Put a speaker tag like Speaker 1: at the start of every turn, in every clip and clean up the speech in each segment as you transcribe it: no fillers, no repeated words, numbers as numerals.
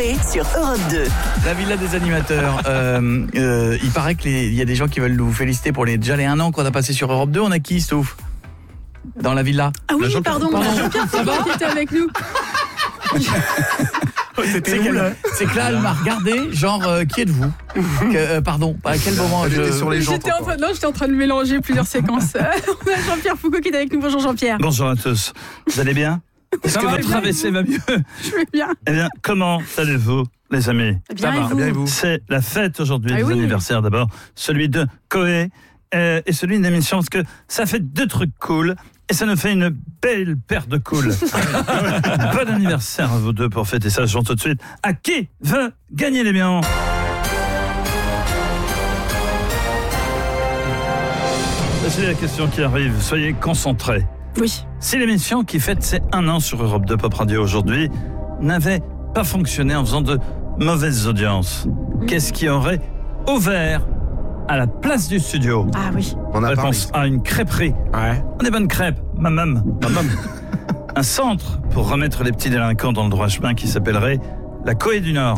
Speaker 1: Coé sur Europe 2.
Speaker 2: La villa des animateurs. Il paraît qu'il y a des gens qui veulent nous féliciter pour déjà les 1 an qu'on a passé sur Europe 2. On a qui, Stouff, dans la villa?
Speaker 3: Ah oui, pardon. Jean-Pierre Foucault qui était avec nous.
Speaker 2: C'est que là, elle m'a regardé, genre, qui êtes-vous? Pardon, à quel moment
Speaker 4: J'étais sur les gens.
Speaker 3: J'étais en train de mélanger plusieurs séquences. On a Jean-Pierre Foucault qui est avec nous. Bonjour Jean-Pierre.
Speaker 5: Bonjour à tous. Vous allez bien? Est-ce que votre AVC va mieux?
Speaker 3: Je vais bien.
Speaker 5: Eh bien, comment allez-vous, les amis?
Speaker 3: Bien, et vous?
Speaker 5: C'est la fête aujourd'hui des anniversaires d'abord. Celui de Coé et celui d'une émission, parce que ça fait 2 trucs cool. Et ça nous fait une belle paire de cool. Bon anniversaire à vous deux pour fêter ça. Je rentre tout de suite. À qui veut gagner les millions? C'est la question qui arrive. Soyez concentrés.
Speaker 3: Oui.
Speaker 5: Si l'émission qui fête ses 1 an sur Europe 2 Pop Radio aujourd'hui n'avait pas fonctionné en faisant de mauvaises audiences, qu'est-ce qui aurait ouvert à la place du studio?
Speaker 3: Ah oui.
Speaker 4: On a
Speaker 5: Réponse A, une crêperie.
Speaker 4: Ouais.
Speaker 5: Des bonnes crêpes, mamam. Un centre pour remettre les petits délinquants dans le droit chemin qui s'appellerait la Coé du Nord.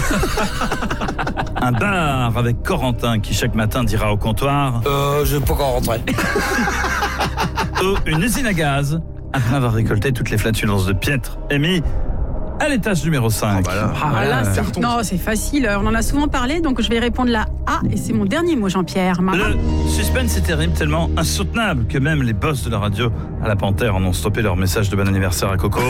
Speaker 5: Un bar avec Corentin qui chaque matin dira au comptoir
Speaker 6: Je peux pas rentrer.
Speaker 5: ou une usine à gaz après avoir récolté toutes les flatulences de Pietre et mis à l'étage numéro 5.
Speaker 3: C'est facile. On en a souvent parlé, donc je vais répondre la A et c'est mon dernier mot, Jean-Pierre.
Speaker 5: Le suspense est terrible, tellement insoutenable que même les boss de la radio à la Panthère en ont stoppé leur message de bon anniversaire à Coco.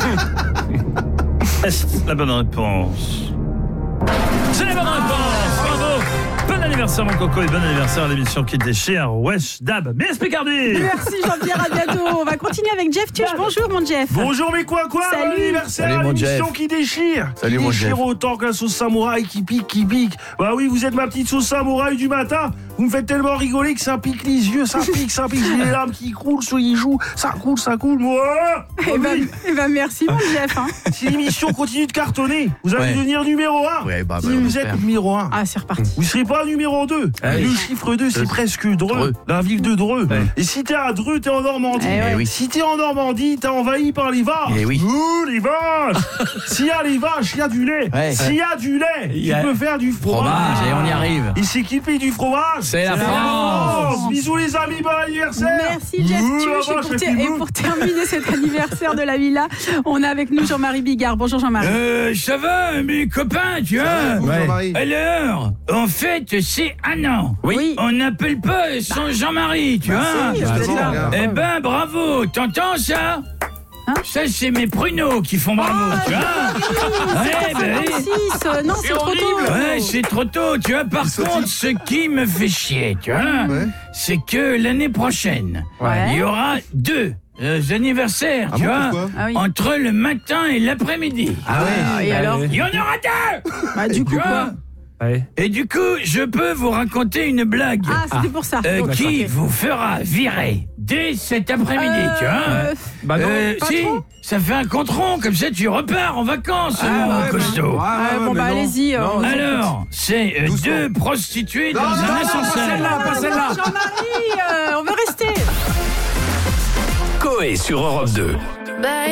Speaker 5: Est-ce la bonne réponse? C'est la bonne réponse. Bravo. Bon anniversaire mon Coco et bon anniversaire à l'émission qui déchire. Wesh Dab, Miss Picardie.
Speaker 3: Merci Jean-Pierre, à bientôt. On va continuer avec Jeff Tuch. Bonjour mon Jeff.
Speaker 4: Bonjour mes quoi.
Speaker 3: Salut.
Speaker 4: Bon anniversaire
Speaker 2: Salut,
Speaker 4: à
Speaker 2: mon
Speaker 4: l'émission
Speaker 2: Jeff.
Speaker 4: qui déchire.
Speaker 2: Salut,
Speaker 4: qui
Speaker 2: mon
Speaker 4: déchire
Speaker 2: Jeff.
Speaker 4: autant que la sauce samouraï qui pique. Bah oui, vous êtes ma petite sauce samouraï du matin. Vous me faites tellement rigoler que ça pique les yeux, ça pique. J'ai les larmes qui coulent sur les joues. Ça coule. Moi.
Speaker 3: Eh ben, merci mon Jeff.
Speaker 4: Si l'émission continue de cartonner, vous allez devenir numéro 1.
Speaker 2: Ouais, bah,
Speaker 4: Si
Speaker 2: on
Speaker 4: vous
Speaker 2: espère.
Speaker 4: êtes numéro 1.
Speaker 3: Ah, c'est reparti.
Speaker 4: Vous serez pas numéro 2.
Speaker 2: oui.
Speaker 4: Le chiffre 2, c'est presque Dreux,
Speaker 2: Dreux.
Speaker 4: la ville de Dreux.
Speaker 2: Ouais.
Speaker 4: Et si t'es à Dreux, t'es en Normandie.
Speaker 3: Eh
Speaker 2: oui.
Speaker 4: Si t'es en Normandie, t'es envahi par les vaches.
Speaker 2: Eh oui.
Speaker 4: Ouh, les vaches. S'il y a les vaches, il y a du lait.
Speaker 2: Ouais.
Speaker 4: S'il y a du lait, tu peux faire du fromage.
Speaker 2: Fromage, et on y arrive.
Speaker 4: Et c'est qui paye du fromage?
Speaker 2: C'est la France.
Speaker 4: Bisous les amis, bon anniversaire.
Speaker 3: Merci Jeff
Speaker 4: Ouh,
Speaker 3: Tuch.
Speaker 4: la vache, elle fait
Speaker 3: Et
Speaker 4: boum.
Speaker 3: pour terminer cet anniversaire de la villa, on a avec nous Jean-Marie Bigard. Bonjour Jean-Marie.
Speaker 7: Ça va, mes copains, tu vois?
Speaker 4: Jean-Marie.
Speaker 7: Alors, en fait, c'est 1 an.
Speaker 3: Oui.
Speaker 7: On n'appelle pas son Jean-Marie, tu vois?
Speaker 3: Si, je te dis là.
Speaker 7: Eh ben, bravo. T'entends ça? Ça, c'est mes pruneaux qui font bravo, tu vois? Ouais, ben oui.
Speaker 3: 56. Non, c'est trop tôt.
Speaker 7: Ouais, c'est trop tôt, tu vois. Par contre, ce qui me fait chier, tu vois, c'est que l'année prochaine,
Speaker 3: Ouais.
Speaker 7: il y aura 2 anniversaires, tu vois,
Speaker 3: Ah oui.
Speaker 7: entre le matin et l'après-midi.
Speaker 3: Et alors?
Speaker 7: Il y en aura 2!
Speaker 3: Bah, du coup,
Speaker 7: Tu vois?
Speaker 3: quoi?
Speaker 7: Et du coup, je peux vous raconter une blague
Speaker 3: Ah, c'était pour ça.
Speaker 7: qui
Speaker 3: Ok.
Speaker 7: vous fera virer dès cet après-midi, tu vois.
Speaker 3: Pas
Speaker 7: Si,
Speaker 3: trop.
Speaker 7: ça fait un compte rond, comme ça tu repars en vacances, mon costaud.
Speaker 3: Bon, bah, allez-y.
Speaker 7: Alors, c'est 2 prostituées dans un ascenseur.
Speaker 3: Pas celle-là. Jean-Marie, on veut rester.
Speaker 1: Coé sur Europe 2.